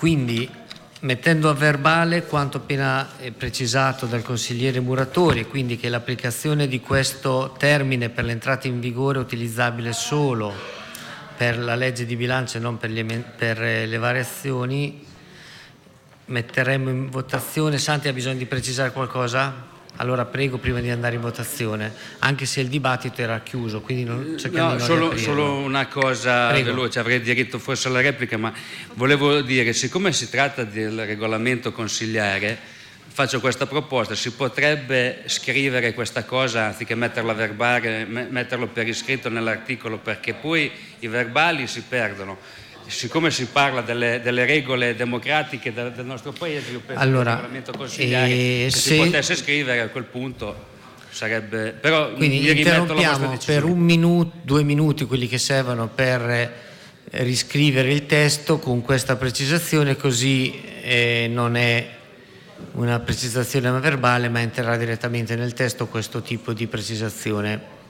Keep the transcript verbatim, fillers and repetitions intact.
quindi mettendo a verbale quanto appena precisato dal consigliere Muratori, quindi che l'applicazione di questo termine per l'entrata in vigore è utilizzabile solo per la legge di bilancio e non per, gli, per le variazioni, metteremo in votazione. Santi ha bisogno di precisare qualcosa? Allora prego prima di andare in votazione, anche se il dibattito era chiuso, quindi non, cerchiamo no, di non solo, riaprirlo. solo una cosa Prego. veloce, avrei diritto forse alla replica, ma volevo dire, siccome si tratta del regolamento consigliare, faccio questa proposta: si potrebbe scrivere questa cosa anziché metterla a verbale, metterlo per iscritto nell'articolo, perché poi i verbali si perdono. Siccome si parla delle, delle regole democratiche del, del nostro paese, io penso allora, che il regolamento consigliare eh, se se si potesse scrivere a quel punto sarebbe, però quindi mi rimetto alla vostra interrompiamo decisione. per un minuto, due minuti quelli che servono per riscrivere il testo con questa precisazione, così eh, non è una precisazione verbale ma entrerà direttamente nel testo questo tipo di precisazione.